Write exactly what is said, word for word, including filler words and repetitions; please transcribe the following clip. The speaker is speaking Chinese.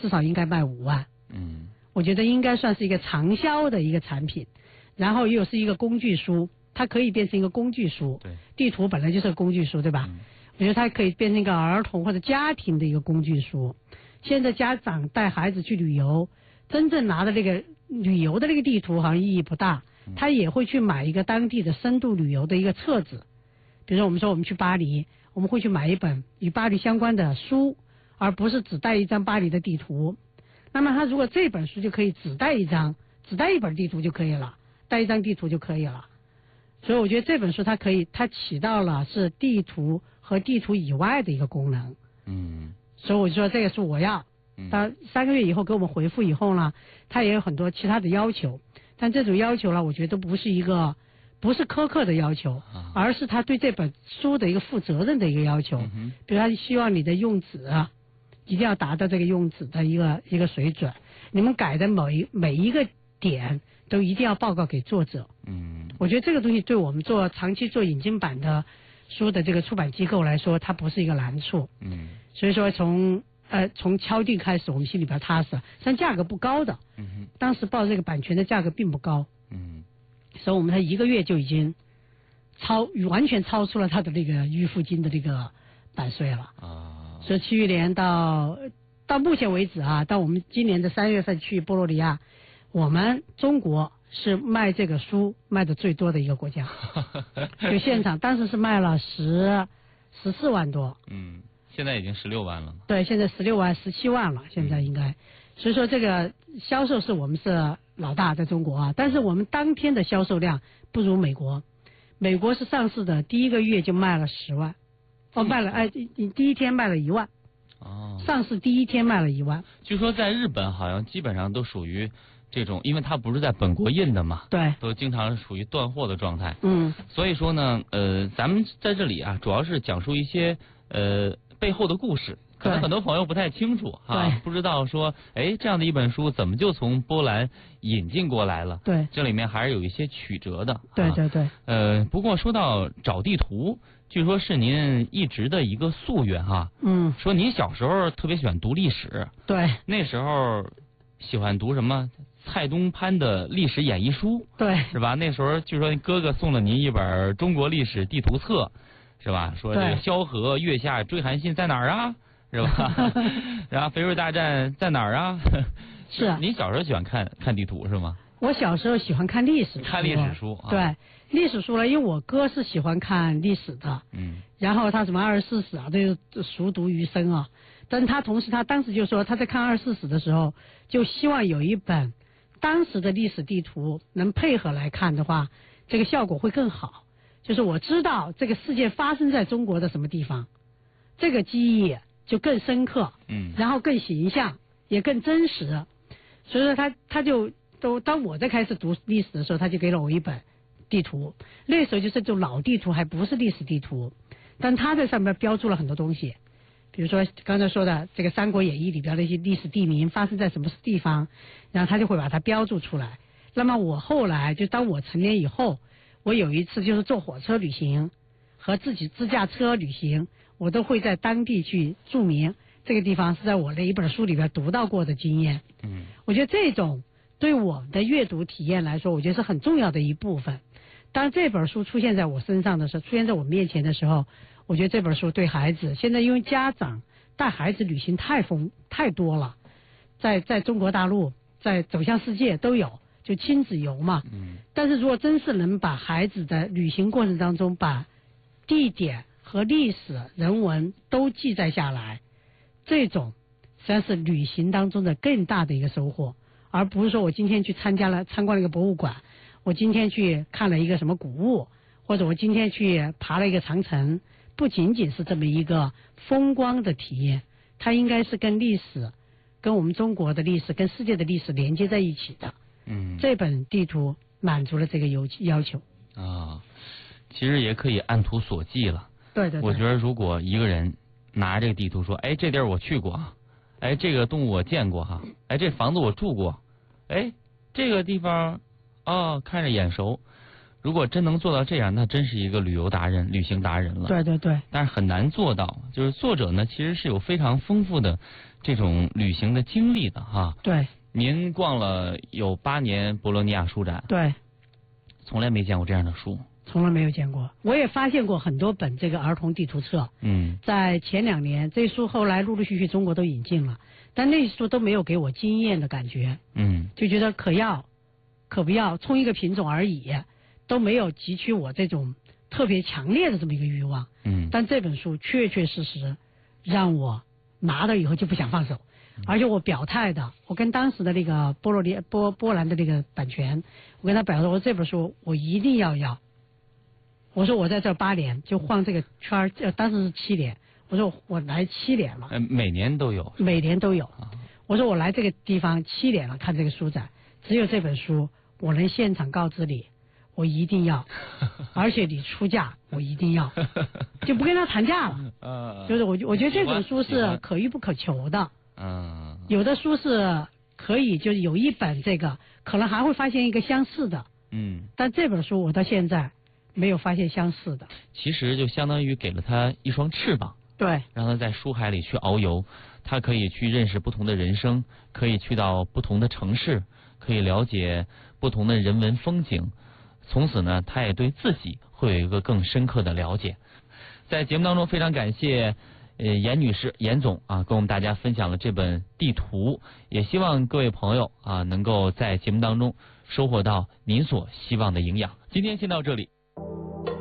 至少应该卖五万。 嗯， 我觉得应该算是一个长销的一个产品，然后又是一个工具书，它可以变成一个工具书。 对， 地图本来就是个工具书，对吧？嗯、我觉得它可以变成一个儿童或者家庭的一个工具书。现在家长带孩子去旅游，真正拿的那个旅游的那个地图好像意义不大，他也会去买一个当地的深度旅游的一个册子。比如说我们说我们去巴黎，我们会去买一本与巴黎相关的书，而不是只带一张巴黎的地图。那么他如果这本书就可以只带一张，只带一本地图就可以了，带一张地图就可以了。所以我觉得这本书它可以，它起到了是地图和地图以外的一个功能。 嗯。 所以我就说这个书我要，当三个月以后给我们回复以后呢，他也有很多其他的要求，但这种要求呢，我觉得不是一个不是苛刻的要求，而是他对这本书的一个负责任的一个要求。比如他希望你的用纸啊，一定要达到这个用纸的一个一个水准，你们改的每一每一个点都一定要报告给作者。嗯，我觉得这个东西对我们做长期做引进版的书的这个出版机构来说，它不是一个难处。嗯。所以说从呃从敲定开始，我们心里边踏实。但价格不高的，嗯，当时报这个版权的价格并不高，嗯，所以我们才一个月就已经超完全超出了他的那个预付金的这个版税了啊。所以七玉莲到到目前为止啊，到我们今年的三月份去波罗的亚，我们中国是卖这个书卖的最多的一个国家，就现场当时是卖了十十四万多，嗯。 现在已经十六万了。 对，现在十六万、十七万了，现在应该。嗯、所以说这个销售是我们是老大在中国啊，但是我们当天的销售量不如美国。美国是上市的第一个月就卖了十万，哦，卖了哎，你第一天卖了一万。哦。上市第一天卖了一万。 据说在日本好像基本上都属于这种，因为它不是在本国印的嘛， 对， 都经常属于断货的状态。 嗯。 所以说呢，呃，咱们在这里啊，主要是讲述一些呃。背后的故事，可能很多朋友不太清楚啊，不知道说，哎，这样的一本书怎么就从波兰引进过来了？ 对， 这里面还是有一些曲折的。 对对对。 呃，不过说到找地图，据说是您一直的一个夙愿哈。嗯。说您小时候特别喜欢读历史。 对。 那时候喜欢读什么？蔡东藩的历史演义书。 对。 是吧？那时候据说哥哥送了您一本中国历史地图册。是吧？说这个萧何月下追韩信在哪儿啊？是吧？然后淝水大战在哪儿啊？ 是啊。 您小时候喜欢看看地图是吗？ 我小时候喜欢看历史书。 看历史书。 对，啊、历史书呢，因为我哥是喜欢看历史的。嗯。然后他什么二十四史啊，都熟读于身啊。但他同时他当时就说他在看二十四史的时候，就希望有一本当时的历史地图能配合来看的话，这个效果会更好。就是我知道这个世界发生在中国的什么地方，这个记忆就更深刻，嗯，然后更形象，也更真实。所以说他他就都当我在开始读历史的时候，他就给了我一本地图。那时候就是这种老地图，还不是历史地图，但他在上面标注了很多东西，比如说刚才说的这个《三国演义》里边的一些历史地名发生在什么地方，然后他就会把它标注出来。那么我后来就当我成年以后。我有一次就是坐火车旅行和自己自驾车旅行，我都会在当地去注明这个地方是在我的一本书里边读到过的经验。嗯，我觉得这种对我们的阅读体验来说，我觉得是很重要的一部分。当这本书出现在我身上的时候，出现在我面前的时候，我觉得这本书对孩子，现在因为家长带孩子旅行太丰太多了，在在中国大陆，在走向世界都有。就亲子游嘛，嗯，但是如果真是能把孩子的旅行过程当中把地点和历史人文都记载下来，这种实际上是旅行当中的更大的一个收获，而不是说我今天去参加了参观了一个博物馆，我今天去看了一个什么古物，或者我今天去爬了一个长城，不仅仅是这么一个风光的体验，它应该是跟历史跟我们中国的历史跟世界的历史连接在一起的。嗯，这本地图满足了这个要要求啊，其实也可以按图索骥了。 对对对， 我觉得如果一个人拿这个地图说，哎，这地儿我去过，哎，这个动物我见过哈，哎，这房子我住过，哎，这个地方，哦，看着眼熟。 如果真能做到这样，那真是一个旅游达人、旅行达人了。 对对对。 但是很难做到，就是作者呢，其实是有非常丰富的这种旅行的经历的哈。 对。 您逛了有八年博洛尼亚书展。 对。 从来没见过这样的书。 从来没有见过。我也发现过很多本这个儿童地图册。 嗯。在前两年，这书后来陆陆续续中国都引进了，但那书都没有给我惊艳的感觉。 嗯。 就觉得可要，可不要，冲一个品种而已，都没有汲取我这种特别强烈的这么一个欲望。 嗯。 但这本书确确实实让我拿了以后就不想放手，嗯、而且我表态的，我跟当时的那个波罗尼波波兰的那个版权，我跟他表示，我说这本书我一定要要。我说我在这八年就晃这个圈儿，呃，当时是七年。我说我来七年了。 呃，每年都有。 每年都有。啊、我说我来这个地方七年了，看这个书展，只有这本书我能现场告知你，我一定要，而且你出价我一定要，就不跟他谈价了。呃、就是我我觉得这本书是可遇不可求的。嗯。有的书是可以，就是有一本这个可能还会发现一个相似的。嗯。但这本书我到现在没有发现相似的。 其实就相当于给了他一双翅膀。 对。 让他在书海里去遨游，他可以去认识不同的人生，可以去到不同的城市，可以了解不同的人文风景。从此呢，他也对自己会有一个更深刻的了解。在节目当中，非常感谢呃严女士、严总啊，跟我们大家分享了这本地图，也希望各位朋友啊能够在节目当中收获到您所希望的营养。今天先到这里。